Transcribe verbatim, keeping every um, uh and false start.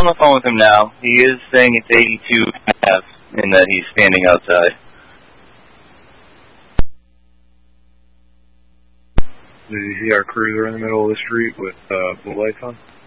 on the phone with him now. He is saying it's eighty-two and a half, and that he's standing outside. Did you see our cruiser in the middle of the street with uh, blue lights on?